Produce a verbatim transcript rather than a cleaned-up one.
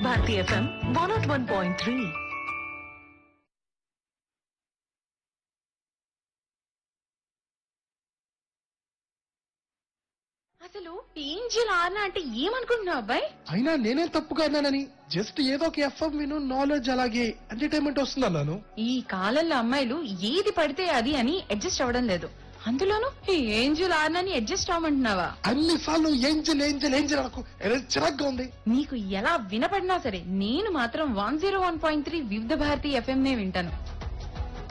Bharati FM one not one point three. అసలు angel ఆర్నా అంటే ఏమనుకుంటున్నావు అబ్బాయి? అయినా నేనేం తప్పుగా అన్నానని, జస్ట్ ఏదో ఒక ఎఫ్ఎం విను, నాలెడ్జ్ అలాగే ఎంటర్టైన్మెంట్ వస్తుంది అన్నాను. ఈ కాలంలో అమ్మాయిలు ఏది పడితే అది అని అడ్జస్ట్ అవ్వడం లేదు. అందులోనూ ఈ ఏంజిల్ ఆర్నాని అడ్జస్ట్ అవ్వమంటున్నావా? అన్ని సార్లు ఏంజల్ ఏంజల్ ఏంజల్ అనుకో, చిరాగ్గా ఉంది. నీకు ఎలా వినపడినా సరే నేను మాత్రం one zero one point three వివిధ భారతి ఎఫ్ఎం నే వింటాను.